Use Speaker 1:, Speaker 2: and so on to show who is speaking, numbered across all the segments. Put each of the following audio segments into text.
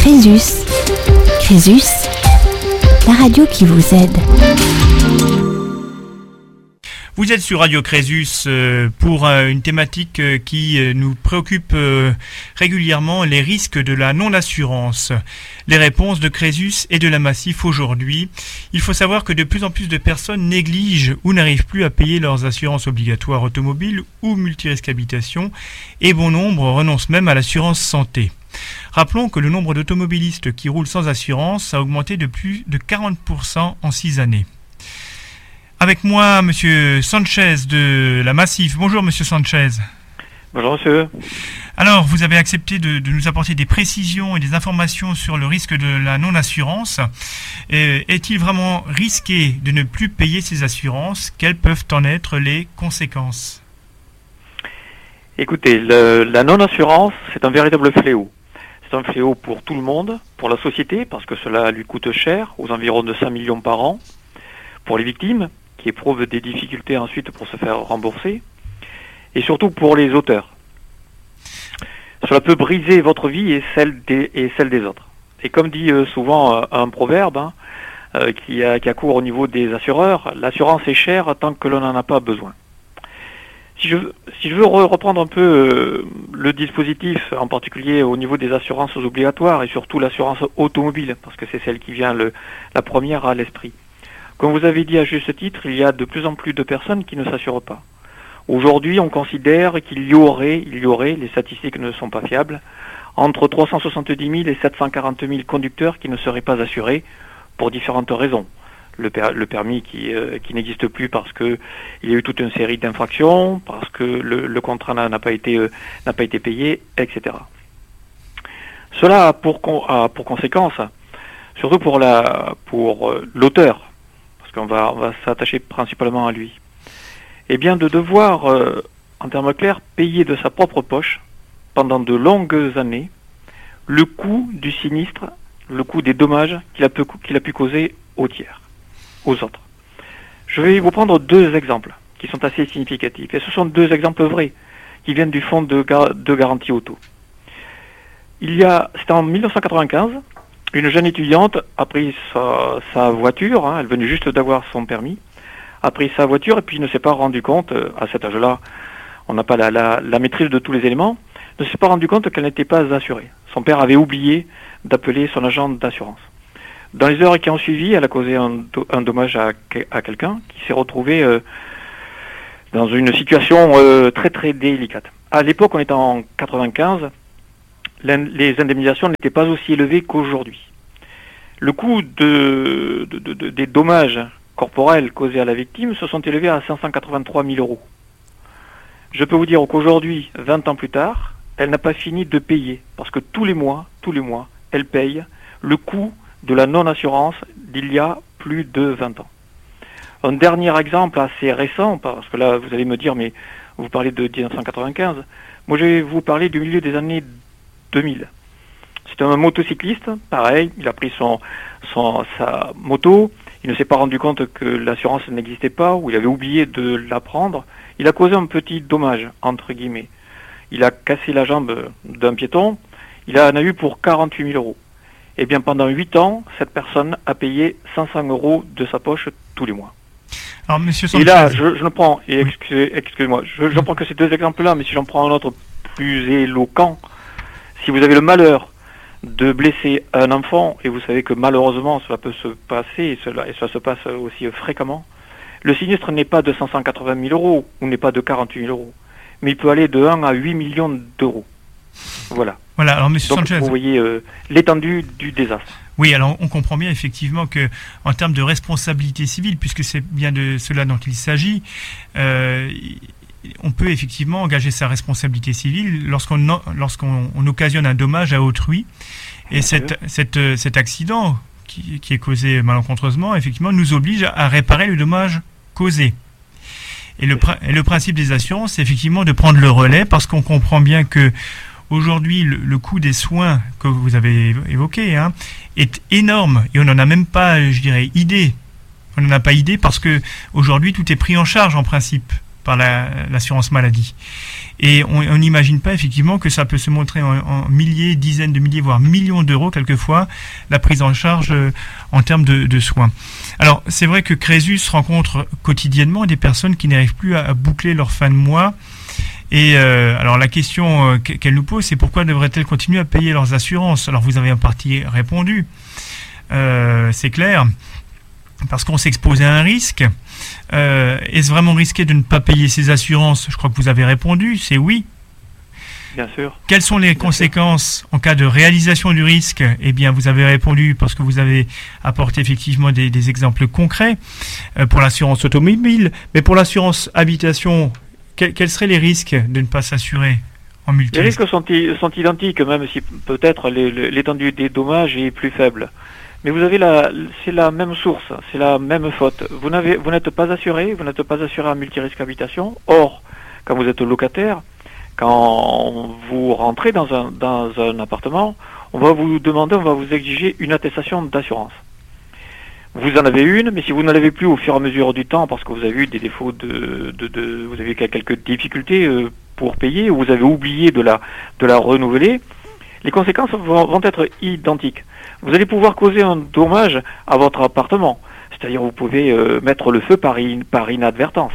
Speaker 1: Crésus. Crésus, la radio qui vous aide.
Speaker 2: Vous êtes sur Radio Crésus pour une thématique qui nous préoccupe régulièrement, les risques de la non-assurance. Les réponses de Crésus et de la Massif aujourd'hui. Il faut savoir que de plus en plus de personnes négligent ou n'arrivent plus à payer leurs assurances obligatoires automobiles ou multirisque habitation et bon nombre renoncent même à l'assurance santé. Rappelons que le nombre d'automobilistes qui roulent sans assurance a augmenté de plus de 40% en 6 années. Avec moi, Monsieur Sanchez de la Massif. Bonjour, Monsieur Sanchez.
Speaker 3: Bonjour, monsieur.
Speaker 2: Alors, vous avez accepté de nous apporter des précisions et des informations sur le risque de la non-assurance. Est-il vraiment risqué de ne plus payer ses assurances? Quelles peuvent en être les conséquences?
Speaker 3: Écoutez, la non-assurance, c'est un véritable fléau. C'est un fléau pour tout le monde, pour la société, parce que cela lui coûte cher, aux environs de 5 millions par an, pour les victimes, qui éprouvent des difficultés ensuite pour se faire rembourser, et surtout pour les auteurs. Cela peut briser votre vie et celle des autres. Et comme dit souvent un proverbe qui a cours au niveau des assureurs, l'assurance est chère tant que l'on n'en a pas besoin. Si je veux reprendre un peu le dispositif, en particulier au niveau des assurances obligatoires et surtout l'assurance automobile, parce que c'est celle qui vient la première à l'esprit. Comme vous avez dit à juste titre, il y a de plus en plus de personnes qui ne s'assurent pas. Aujourd'hui, on considère qu'il y aurait, les statistiques ne sont pas fiables, entre 370 000 et 740 000 conducteurs qui ne seraient pas assurés pour différentes raisons. Le permis qui n'existe plus parce que il y a eu toute une série d'infractions, parce que le contrat n'a pas été payé, etc. Cela a pour conséquence, surtout pour l'auteur, on va s'attacher principalement à lui, eh bien de devoir, en termes clairs, payer de sa propre poche, pendant de longues années, le coût du sinistre, le coût des dommages qu'il a pu causer aux tiers, aux autres. Je vais vous prendre 2 exemples qui sont assez significatifs, et ce sont 2 exemples vrais, qui viennent du fonds de garantie auto. C'était en 1995, une jeune étudiante a pris sa voiture, elle venait juste d'avoir son permis, a pris sa voiture et puis ne s'est pas rendu compte, à cet âge-là, on n'a pas la maîtrise de tous les éléments, ne s'est pas rendu compte qu'elle n'était pas assurée. Son père avait oublié d'appeler son agent d'assurance. Dans les heures qui ont suivi, elle a causé un dommage à quelqu'un qui s'est retrouvé dans une situation très très délicate. À l'époque, on était en 95, les indemnisations n'étaient pas aussi élevées qu'aujourd'hui. Le coût des dommages corporels causés à la victime se sont élevés à 583 000 euros. Je peux vous dire qu'aujourd'hui, 20 ans plus tard, elle n'a pas fini de payer, parce que tous les mois, elle paye le coût de la non-assurance d'il y a plus de 20 ans. Un dernier exemple assez récent, parce que là, vous allez me dire, mais vous parlez de 1995, moi je vais vous parler du milieu des années 2000. C'est un motocycliste, pareil, il a pris sa moto, il ne s'est pas rendu compte que l'assurance n'existait pas, ou il avait oublié de la prendre. Il a causé un petit dommage, entre guillemets. Il a cassé la jambe d'un piéton, il en a eu pour 48 000 euros. Et bien pendant 8 ans, cette personne a payé 500 euros de sa poche tous les mois.
Speaker 2: Alors, Monsieur Sanchez...
Speaker 3: Et là, je ne prends, et excusez-moi, je prends que ces 2 exemples-là, mais si j'en prends un autre plus éloquent, si vous avez le malheur de blesser un enfant, et vous savez que malheureusement cela peut se passer, et cela se passe aussi fréquemment, le sinistre n'est pas de 580 000 euros, ou n'est pas de 48 000 euros, mais il peut aller de 1 à 8 millions d'euros. Voilà.
Speaker 2: Voilà, alors Monsieur Sanchez...
Speaker 3: vous voyez l'étendue du désastre.
Speaker 2: Oui, alors on comprend bien effectivement que en termes de responsabilité civile, puisque c'est bien de cela dont il s'agit, on peut effectivement engager sa responsabilité civile lorsqu'on occasionne un dommage à autrui. Et cet accident qui est causé malencontreusement, effectivement, nous oblige à réparer le dommage causé. Et le principe des assurances, c'est effectivement de prendre le relais, parce qu'on comprend bien que aujourd'hui, le coût des soins que vous avez évoqué est énorme, et on n'en a même pas, je dirais, idée. On n'en a pas idée parce que aujourd'hui tout est pris en charge en principe par l'assurance maladie. Et on n'imagine pas effectivement que ça peut se montrer en milliers, dizaines de milliers, voire millions d'euros quelquefois, la prise en charge en termes de soins. Alors c'est vrai que Crésus rencontre quotidiennement des personnes qui n'arrivent plus à boucler leur fin de mois. Et alors la question qu'elle nous pose, c'est pourquoi devraient-elles continuer à payer leurs assurances? Alors vous avez en partie répondu, c'est clair, parce qu'on s'expose à un risque. Est-ce vraiment risqué de ne pas payer ses assurances? Je crois que vous avez répondu, c'est oui.
Speaker 3: Bien sûr.
Speaker 2: Quelles sont les conséquences en cas de réalisation du risque? Eh bien, vous avez répondu parce que vous avez apporté effectivement des exemples concrets pour l'assurance automobile, mais pour l'assurance habitation, quels seraient les risques de ne pas s'assurer en multirisque?
Speaker 3: Les risques sont identiques, même si peut-être l'étendue des dommages est plus faible. Mais vous avez c'est la même source, c'est la même faute. Vous n'êtes pas assuré en multirisque habitation. Or, quand vous êtes locataire, quand vous rentrez dans un appartement, on va vous exiger une attestation d'assurance. Vous en avez une, mais si vous ne l'avez plus au fur et à mesure du temps, parce que vous avez eu des défauts vous avez eu quelques difficultés pour payer, ou vous avez oublié de la renouveler, les conséquences vont être identiques. Vous allez pouvoir causer un dommage à votre appartement, c'est-à-dire vous pouvez mettre le feu par inadvertance.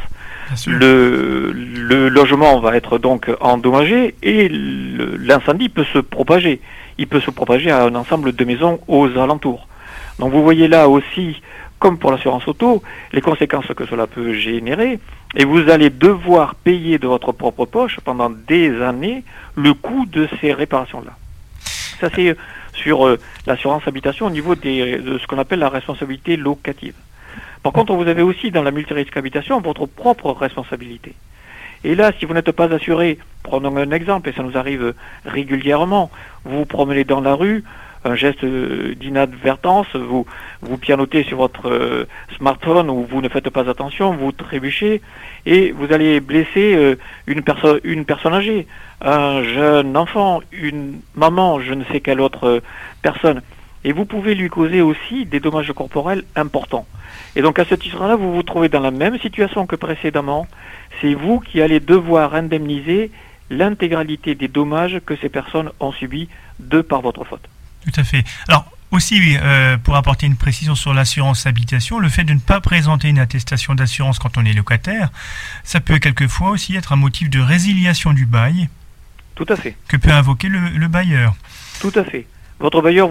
Speaker 3: Le logement va être donc endommagé et l'incendie peut se propager. Il peut se propager à un ensemble de maisons aux alentours. Donc vous voyez là aussi, comme pour l'assurance auto, les conséquences que cela peut générer, et vous allez devoir payer de votre propre poche pendant des années le coût de ces réparations-là. Ça c'est sur l'assurance habitation au niveau de ce qu'on appelle la responsabilité locative. Par contre, vous avez aussi dans la multirisque habitation votre propre responsabilité. Et là, si vous n'êtes pas assuré, prenons un exemple, et ça nous arrive régulièrement, vous vous promenez dans la rue, un geste d'inadvertance, vous pianotez sur votre smartphone ou vous ne faites pas attention, vous trébuchez et vous allez blesser une personne âgée, un jeune enfant, une maman, je ne sais quelle autre personne. Et vous pouvez lui causer aussi des dommages corporels importants. Et donc à ce titre-là, vous vous trouvez dans la même situation que précédemment. C'est vous qui allez devoir indemniser l'intégralité des dommages que ces personnes ont subis de par votre faute.
Speaker 2: Tout à fait. Alors aussi, pour apporter une précision sur l'assurance habitation, le fait de ne pas présenter une attestation d'assurance quand on est locataire, ça peut quelquefois aussi être un motif de résiliation du bail.
Speaker 3: Tout à fait.
Speaker 2: Que peut invoquer le bailleur.
Speaker 3: Tout à fait. Votre bailleur,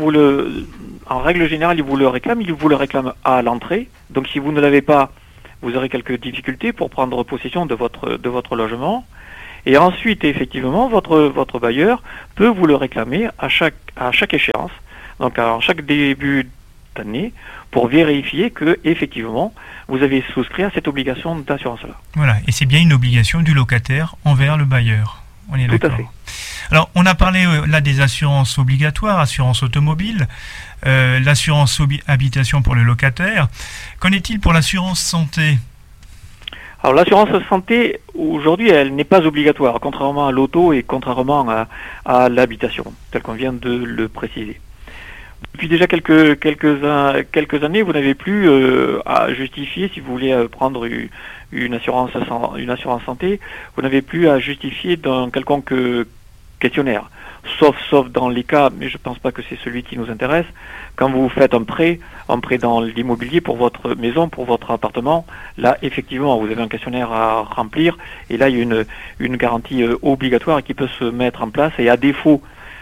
Speaker 3: en règle générale, il vous le réclame à l'entrée. Donc si vous ne l'avez pas, vous aurez quelques difficultés pour prendre possession de votre logement. Et ensuite, effectivement, votre bailleur peut vous le réclamer à chaque échéance, donc à chaque début d'année, pour vérifier que, effectivement, vous avez souscrit à cette obligation d'assurance-là.
Speaker 2: Voilà, et c'est bien une obligation du locataire envers le bailleur. On est d'accord. Tout à fait. Alors, on a parlé là des assurances obligatoires, assurance automobile, l'assurance habitation pour le locataire. Qu'en est-il pour l'assurance santé ?
Speaker 3: Alors l'assurance santé, aujourd'hui, elle n'est pas obligatoire, contrairement à l'auto et contrairement à l'habitation, tel qu'on vient de le préciser. Depuis déjà quelques années, vous n'avez plus à justifier, si vous voulez prendre une assurance santé, vous n'avez plus à justifier d'un quelconque questionnaire. Sauf dans les cas, mais je ne pense pas que c'est celui qui nous intéresse, quand vous faites un prêt dans l'immobilier pour votre maison, pour votre appartement, là effectivement vous avez un questionnaire à remplir et là il y a une garantie obligatoire qui peut se mettre en place et à défaut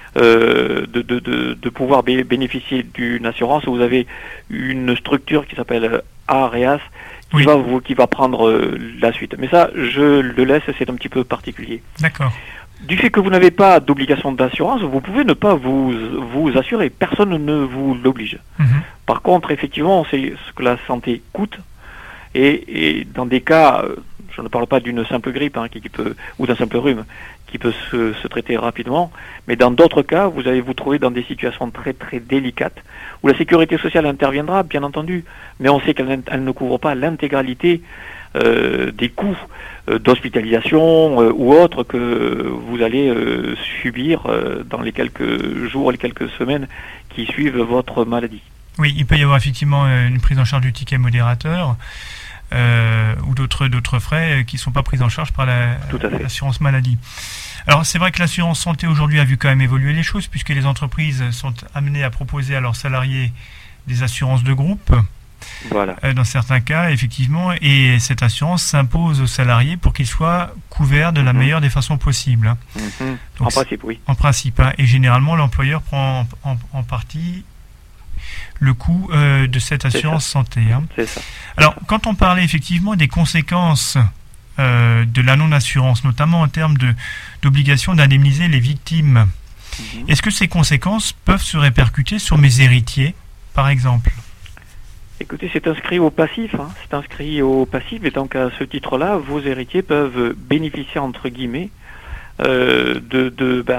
Speaker 3: de pouvoir bénéficier d'une assurance, vous avez une structure qui s'appelle AREAS qui va prendre la suite. Mais ça, je le laisse, c'est un petit peu particulier.
Speaker 2: D'accord.
Speaker 3: Du fait que vous n'avez pas d'obligation d'assurance, vous pouvez ne pas vous assurer. Personne ne vous l'oblige. Par contre, effectivement, on sait ce que la santé coûte. Et dans des cas, je ne parle pas d'une simple grippe ou d'un simple rhume qui peut se traiter rapidement, mais dans d'autres cas, vous allez vous trouver dans des situations très très délicates où la sécurité sociale interviendra, bien entendu, mais on sait qu'elle ne couvre pas l'intégralité des coûts d'hospitalisation ou autres que vous allez subir dans les quelques jours, les quelques semaines qui suivent votre maladie.
Speaker 2: Oui, il peut y avoir effectivement une prise en charge du ticket modérateur. ou d'autres frais qui ne sont pas pris en charge par l'assurance maladie. Alors c'est vrai que l'assurance santé aujourd'hui a vu quand même évoluer les choses, puisque les entreprises sont amenées à proposer à leurs salariés des assurances de groupe.
Speaker 3: Voilà.
Speaker 2: Dans certains cas, effectivement, et cette assurance s'impose aux salariés pour qu'ils soient couverts de la meilleure des façons possibles. Hein. Donc,
Speaker 3: en principe, oui.
Speaker 2: En principe, hein, et généralement, l'employeur prend en partie le coût de cette assurance santé. Hein.
Speaker 3: C'est ça.
Speaker 2: Alors, quand on parlait effectivement des conséquences de la non-assurance, notamment en termes d'obligation d'indemniser les victimes, est-ce que ces conséquences peuvent se répercuter sur mes héritiers, par exemple ?
Speaker 3: Écoutez, c'est inscrit au passif, hein. C'est inscrit au passif, et donc à ce titre-là, vos héritiers peuvent bénéficier, entre guillemets, de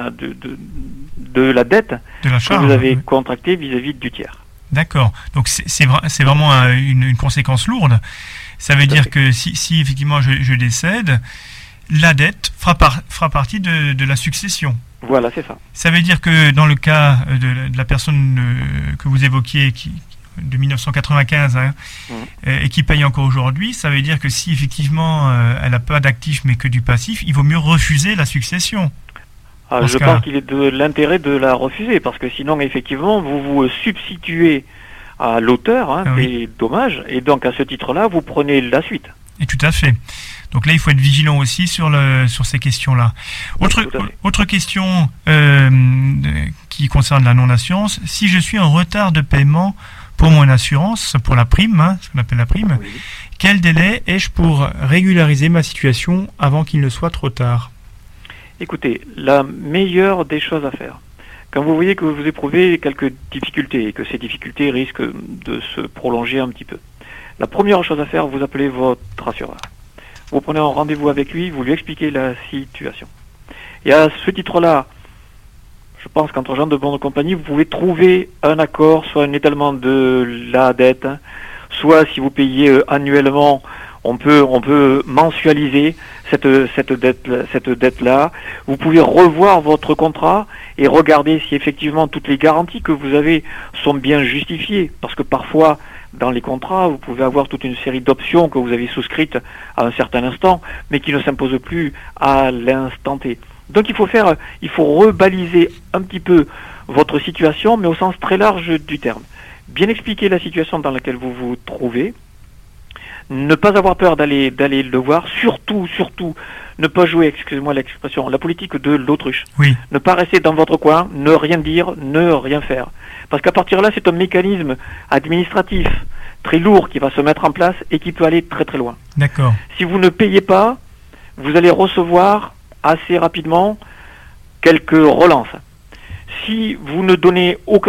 Speaker 3: la dette que vous avez contractée vis-à-vis du tiers.
Speaker 2: D'accord. Donc c'est vraiment une conséquence lourde. Ça veut dire que si effectivement je décède, la dette fera partie de la succession.
Speaker 3: Voilà, c'est ça.
Speaker 2: Ça veut dire que dans le cas de la personne que vous évoquiez, de 1995, et qui paye encore aujourd'hui, ça veut dire que si effectivement elle n'a pas d'actifs mais que du passif, il vaut mieux refuser la succession.
Speaker 3: Je pense qu'il est de l'intérêt de la refuser, parce que sinon effectivement vous vous substituez à l'auteur des dommages, et donc à ce titre-là vous prenez la suite.
Speaker 2: Et tout à fait. Donc là il faut être vigilant aussi sur ces questions-là. Autre question qui concerne la non-assurance, si je suis en retard de paiement pour mon assurance, pour la prime, ce qu'on appelle la prime, quel délai ai-je pour régulariser ma situation avant qu'il ne soit trop tard ?
Speaker 3: Écoutez, la meilleure des choses à faire, quand vous voyez que vous éprouvez quelques difficultés et que ces difficultés risquent de se prolonger un petit peu, la première chose à faire, vous appelez votre assureur. Vous prenez un rendez-vous avec lui, vous lui expliquez la situation. Et à ce titre-là, je pense qu'entre gens de bonne compagnie, vous pouvez trouver un accord, soit un étalement de la dette, soit si vous payez annuellement, on peut mensualiser cette dette-là. Vous pouvez revoir votre contrat et regarder si effectivement toutes les garanties que vous avez sont bien justifiées. Parce que parfois, dans les contrats, vous pouvez avoir toute une série d'options que vous avez souscrites à un certain instant, mais qui ne s'imposent plus à l'instant T. Donc il faut rebaliser un petit peu votre situation, mais au sens très large du terme. Bien expliquer la situation dans laquelle vous vous trouvez, ne pas avoir peur d'aller le voir, surtout, ne pas jouer, excusez-moi l'expression, la politique de l'autruche.
Speaker 2: Oui.
Speaker 3: Ne pas rester dans votre coin, ne rien dire, ne rien faire. Parce qu'à partir de là, c'est un mécanisme administratif très lourd qui va se mettre en place et qui peut aller très très loin.
Speaker 2: D'accord.
Speaker 3: Si vous ne payez pas, vous allez recevoir assez rapidement quelques relances. Si vous ne donnez aucun